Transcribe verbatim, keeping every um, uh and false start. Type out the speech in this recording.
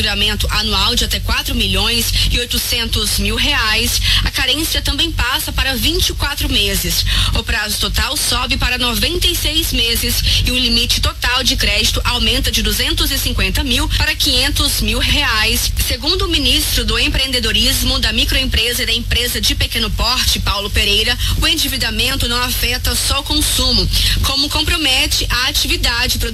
faturamento anual de até quatro milhões e oitocentos mil reais, a carência também passa para vinte e quatro meses. O prazo total sobe para noventa e seis meses e o limite total de crédito aumenta de duzentos e cinquenta mil para quinhentos mil reais. Segundo o ministro do Empreendedorismo, da Microempresa e da Empresa de Pequeno Porte, Paulo Pereira, o endividamento não afeta só o consumo, como compromete a atividade produtiva